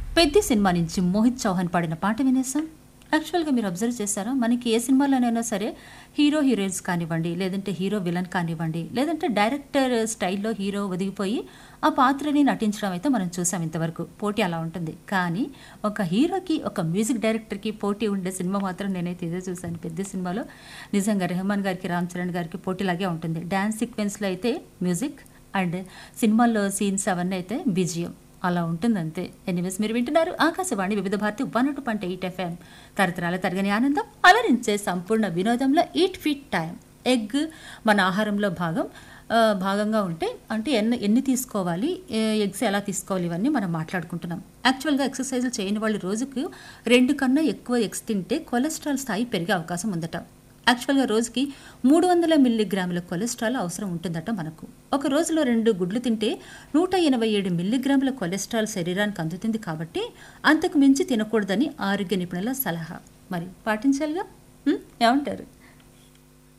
పెద్ద సినిమా నుంచి మోహిత్ చౌహాన్ పాడిన పాట వినేసాం. యాక్చువల్గా మీరు అబ్జర్వ్ చేశారా, మనకి ఏ సినిమాలోనైనా సరే హీరో హీరోయిన్స్ కానివ్వండి, లేదంటే హీరో విలన్ కానివ్వండి, లేదంటే డైరెక్టర్ స్టైల్లో హీరో ఒదిగిపోయి ఆ పాత్రని నటించడం అయితే మనం చూసాం ఇంతవరకు. పోటీ అలా ఉంటుంది. కానీ ఒక హీరోకి ఒక మ్యూజిక్ డైరెక్టర్కి పోటీ ఉండే సినిమా మాత్రం నేనైతే ఇదే చూశాను పెద్ద సినిమాలో. నిజంగా రెహమాన్ గారికి రామ్ చరణ్ గారికి పోటీలాగే ఉంటుంది. డ్యాన్స్ సీక్వెన్స్లో అయితే మ్యూజిక్ అండ్ సినిమాల్లో సీన్స్ అవన్నీ అయితే బిజిఎం అలా ఉంటుంది అంతే. ఎనీవేస్, మీరు వింటున్నారు ఆకాశవాణి వివిధ భారతి 102.8 FM. తరతరాల తరగని ఆనందం అలరించే సంపూర్ణ వినోదంలో ఈట్ ఫిట్ టైం. ఎగ్ మన ఆహారంలో భాగంగా ఉంటే అంటే ఎన్ని తీసుకోవాలి, ఎగ్స్ ఎలా తీసుకోవాలి, ఇవన్నీ మనం మాట్లాడుకుంటున్నాం. యాక్చువల్గా ఎక్సర్సైజులు చేయని వాళ్ళు రోజుకు 2 కన్నా ఎక్కువ ఎగ్స్ తింటే కొలెస్ట్రాల్ స్థాయి పెరిగే అవకాశం ఉందట. యాక్చువల్గా రోజుకి 300 మిల్లీగ్రాముల కొలెస్ట్రాల్ అవసరం ఉంటుందట మనకు. ఒక రోజులో 2 గుడ్లు తింటే 187 మిల్లీగ్రాముల కొలెస్ట్రాల్ శరీరానికి అందుతుంది. కాబట్టి అంతకు మించి తినకూడదని ఆరోగ్య నిపుణుల సలహా. మరి పాటించాలిగా, ఏమంటారు?